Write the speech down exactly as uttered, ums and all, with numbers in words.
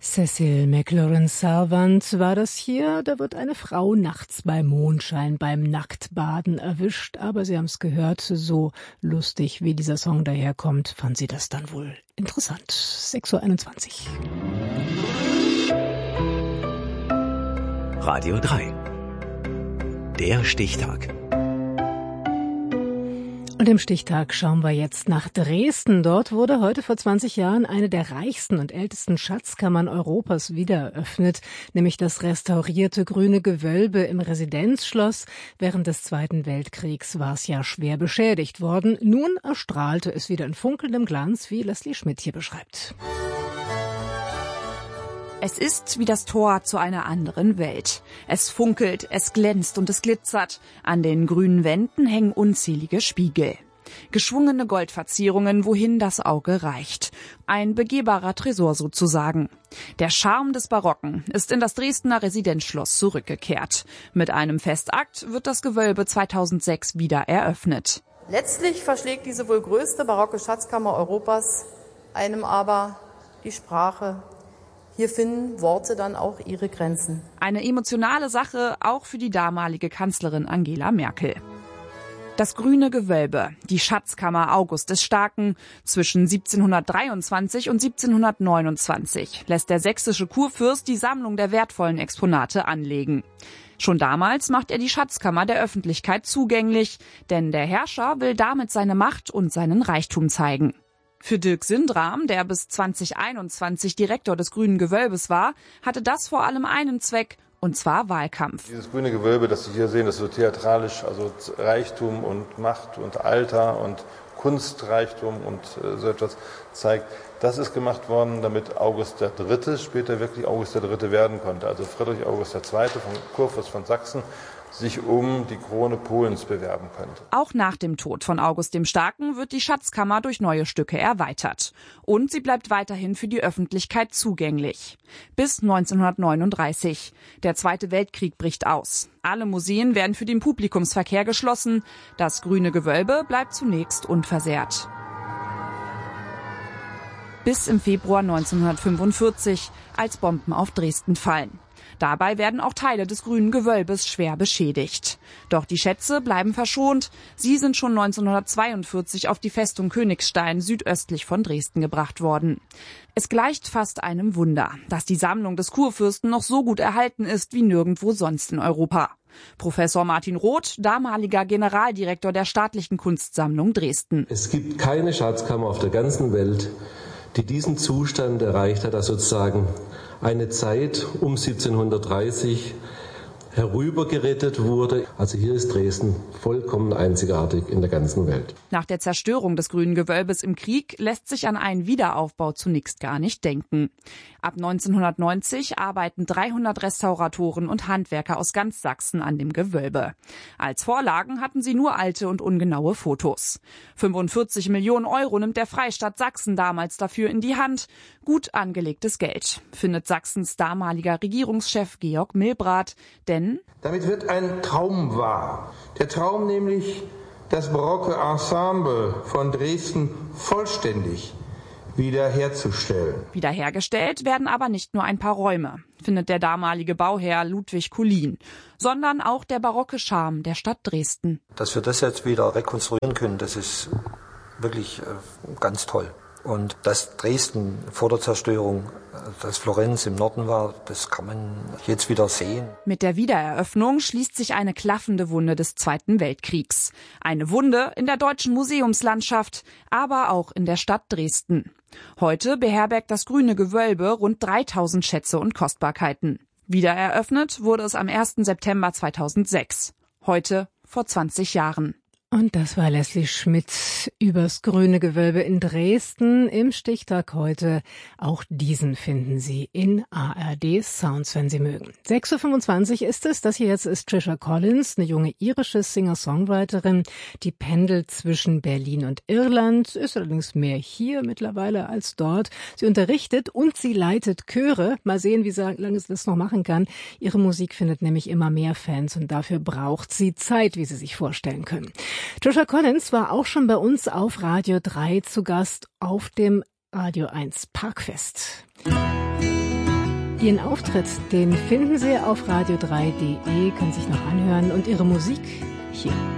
Cecil McLaurin-Salvant war das hier. Da wird eine Frau nachts bei Mondschein beim Nacktbaden erwischt. Aber Sie haben es gehört, so lustig wie dieser Song daherkommt, fand sie das dann wohl interessant. sechs Uhr einundzwanzig. Radio drei. Der Stichtag. Und im Stichtag schauen wir jetzt nach Dresden. Dort wurde heute vor zwanzig Jahren eine der reichsten und ältesten Schatzkammern Europas wieder eröffnet, nämlich das restaurierte Grüne Gewölbe im Residenzschloss. Während des Zweiten Weltkriegs war es ja schwer beschädigt worden. Nun erstrahlte es wieder in funkelndem Glanz, wie Leslie Schmidt hier beschreibt. Es ist wie das Tor zu einer anderen Welt. Es funkelt, es glänzt und es glitzert. An den grünen Wänden hängen unzählige Spiegel. Geschwungene Goldverzierungen, wohin das Auge reicht. Ein begehbarer Tresor sozusagen. Der Charme des Barocken ist in das Dresdner Residenzschloss zurückgekehrt. Mit einem Festakt wird das Gewölbe zweitausendsechs wieder eröffnet. Letztlich verschlägt diese wohl größte barocke Schatzkammer Europas einem aber die Sprache. Hier finden Worte dann auch ihre Grenzen. Eine emotionale Sache auch für die damalige Kanzlerin Angela Merkel. Das Grüne Gewölbe, die Schatzkammer August des Starken. Zwischen siebzehnhundertdreiundzwanzig und siebzehnhundertneunundzwanzig lässt der sächsische Kurfürst die Sammlung der wertvollen Exponate anlegen. Schon damals macht er die Schatzkammer der Öffentlichkeit zugänglich, denn der Herrscher will damit seine Macht und seinen Reichtum zeigen. Für Dirk Sindram, der bis zweitausendeinundzwanzig Direktor des Grünen Gewölbes war, hatte das vor allem einen Zweck, und zwar Wahlkampf. Dieses Grüne Gewölbe, das Sie hier sehen, das ist so theatralisch, also Reichtum und Macht und Alter und Kunstreichtum und äh, so etwas zeigt. Das ist gemacht worden, damit August der Dritte später wirklich August der Dritte werden konnte. Also Friedrich August der Zweite, vom Kurfürst von Sachsen, sich um die Krone Polens bewerben könnte. Auch nach dem Tod von August dem Starken wird die Schatzkammer durch neue Stücke erweitert. Und sie bleibt weiterhin für die Öffentlichkeit zugänglich. Bis neunzehnhundertneununddreißig. Der Zweite Weltkrieg bricht aus. Alle Museen werden für den Publikumsverkehr geschlossen. Das Grüne Gewölbe bleibt zunächst unversehrt. Bis im Februar neunzehnhundertfünfundvierzig, als Bomben auf Dresden fallen. Dabei werden auch Teile des Grünen Gewölbes schwer beschädigt. Doch die Schätze bleiben verschont. Sie sind schon neunzehnhundertzweiundvierzig auf die Festung Königstein südöstlich von Dresden gebracht worden. Es gleicht fast einem Wunder, dass die Sammlung des Kurfürsten noch so gut erhalten ist wie nirgendwo sonst in Europa. Professor Martin Roth, damaliger Generaldirektor der Staatlichen Kunstsammlung Dresden. Es gibt keine Schatzkammer auf der ganzen Welt, die diesen Zustand erreicht hat, dass sozusagen eine Zeit um siebzehnhundertdreißig herübergerettet wurde. Also hier ist Dresden vollkommen einzigartig in der ganzen Welt. Nach der Zerstörung des Grünen Gewölbes im Krieg lässt sich an einen Wiederaufbau zunächst gar nicht denken. Ab neunzehnhundertneunzig arbeiten dreihundert Restauratoren und Handwerker aus ganz Sachsen an dem Gewölbe. Als Vorlagen hatten sie nur alte und ungenaue Fotos. fünfundvierzig Millionen Euro nimmt der Freistaat Sachsen damals dafür in die Hand. Gut angelegtes Geld, findet Sachsens damaliger Regierungschef Georg Milbrat. Denn damit wird ein Traum wahr. Der Traum nämlich, das barocke Ensemble von Dresden vollständig wiederherzustellen. Wiederhergestellt werden aber nicht nur ein paar Räume, findet der damalige Bauherr Ludwig Kullin, sondern auch der barocke Charme der Stadt Dresden. Dass wir das jetzt wieder rekonstruieren können, das ist wirklich äh, ganz toll. Und dass Dresden vor der Zerstörung, dass Florenz im Norden war, das kann man jetzt wieder sehen. Mit der Wiedereröffnung schließt sich eine klaffende Wunde des Zweiten Weltkriegs. Eine Wunde in der deutschen Museumslandschaft, aber auch in der Stadt Dresden. Heute beherbergt das Grüne Gewölbe rund dreitausend Schätze und Kostbarkeiten. Wiedereröffnet wurde es am ersten September zweitausendsechs. Heute vor zwanzig Jahren. Und das war Leslie Schmidt übers Grüne Gewölbe in Dresden im Stichtag heute. Auch diesen finden Sie in A R D Sounds, wenn Sie mögen. sechs Uhr fünfundzwanzig ist es. Das hier jetzt ist Trisha Collins, eine junge irische Singer-Songwriterin, die pendelt zwischen Berlin und Irland, ist allerdings mehr hier mittlerweile als dort. Sie unterrichtet und sie leitet Chöre. Mal sehen, wie lange sie das noch machen kann. Ihre Musik findet nämlich immer mehr Fans und dafür braucht sie Zeit, wie Sie sich vorstellen können. Trisha Collins war auch schon bei uns auf Radio drei zu Gast auf dem Radio eins Parkfest. Ihren Auftritt, den finden Sie auf radio drei punkt de, können sich noch anhören und Ihre Musik hier.